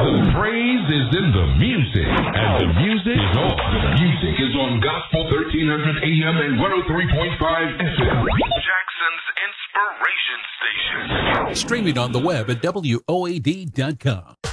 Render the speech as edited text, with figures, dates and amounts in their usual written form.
The praise is in the music, and the music is on. The music is on Gospel 1300 AM and 103.5 FM. Jackson's Inspiration Station. Streaming on the web at WOAD.com.